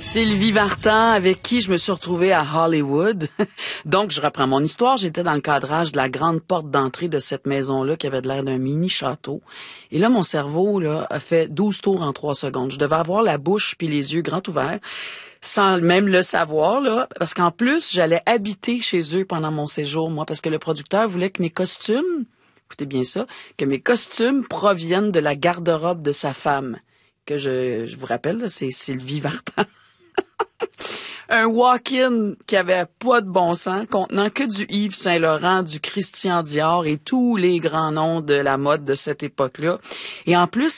Sylvie Vartan, avec qui je me suis retrouvée à Hollywood. Donc, je reprends mon histoire. J'étais dans le cadrage de la grande porte d'entrée de cette maison-là qui avait l'air d'un mini-château. Et là, mon cerveau là a fait 12 tours en 3 secondes. Je devais avoir la bouche puis les yeux grands ouverts, sans même le savoir, là, parce qu'en plus, j'allais habiter chez eux pendant mon séjour, moi, parce que le producteur voulait que mes costumes, écoutez bien ça, que mes costumes proviennent de la garde-robe de sa femme, que je vous rappelle, là, c'est Sylvie Vartan. Un walk-in qui avait pas de bon sens, contenant que du Yves Saint-Laurent, du Christian Dior et tous les grands noms de la mode de cette époque-là. Et en plus,